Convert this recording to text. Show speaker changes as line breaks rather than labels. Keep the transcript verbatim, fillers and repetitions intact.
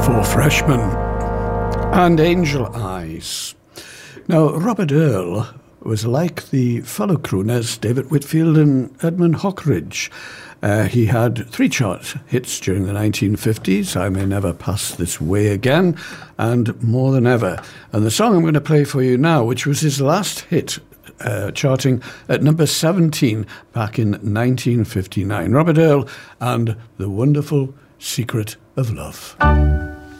Four Freshmen and Angel Eyes. Now, Robert Earl was like the fellow crooners David Whitfield and Edmund Hockridge. Uh, he had three chart hits during the nineteen fifties, I May Never Pass This Way Again, and More Than Ever. And the song I'm going to play for you now, which was his last hit, uh, charting at number seventeen back in nineteen fifty-nine. Robert Earl and The Wonderful Secret of Love.